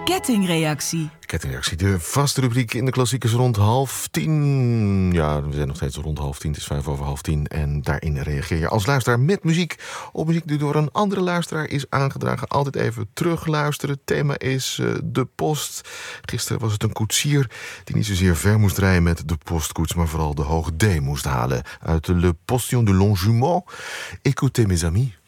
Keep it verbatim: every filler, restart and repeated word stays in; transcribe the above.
Kettingreactie. Kettingreactie, de vaste rubriek in de klassiekers rond half tien. Ja, we zijn nog steeds rond half tien, het is vijf over half tien. En daarin reageer je als luisteraar met muziek op muziek die door een andere luisteraar is aangedragen. Altijd even terugluisteren. Het thema is uh, de post. Gisteren was het een koetsier die niet zozeer ver moest rijden met de postkoets, maar vooral de hoge D moest halen uit Le Postillon de Longjumeau. Écoutez mes amis.